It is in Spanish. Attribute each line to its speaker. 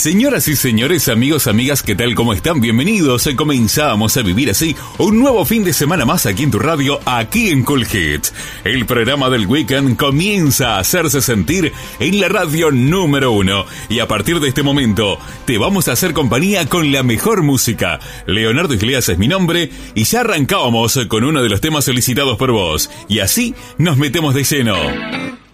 Speaker 1: Señoras y señores, amigos, amigas, ¿qué tal? ¿Cómo están? Bienvenidos. Comenzamos a vivir así un nuevo fin de semana más aquí en tu radio, aquí en Cool Hits. El programa del weekend comienza a hacerse sentir en la radio número 1. Y a partir de este momento, te vamos a hacer compañía con la mejor música. Leonardo Iglesias es mi nombre y ya arrancábamos con uno de los temas solicitados por vos. Y así nos metemos de lleno.